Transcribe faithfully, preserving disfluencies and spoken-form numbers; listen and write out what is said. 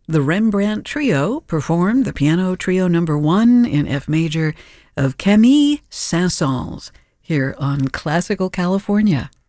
The Rembrandt Trio performed the Piano Trio Number One in F major of Camille Saint-Saëns here on Classical California.